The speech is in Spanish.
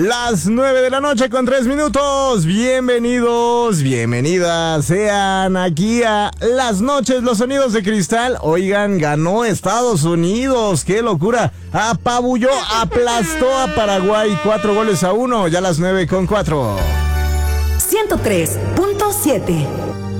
Las 9 de la noche con 3 minutos. Bienvenidos, bienvenidas sean aquí a Las Noches, los Sonidos de Cristal. Oigan, ganó Estados Unidos. ¡Qué locura! Apabulló, aplastó a Paraguay 4-1. Ya las 9 con 4. 103.7